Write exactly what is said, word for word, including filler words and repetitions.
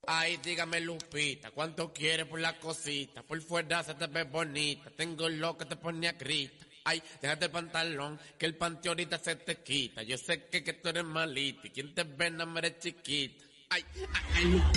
Ay, dígame Lupita, ¿cuánto quieres por la cosita? Por fuera se te ve bonita, tengo lo que te pone a grita. Ay, déjate el pantalón, que el panty ahorita se te quita. Yo sé que, que tú eres malita y quien te ve no eres chiquita. Ay, ay, ay,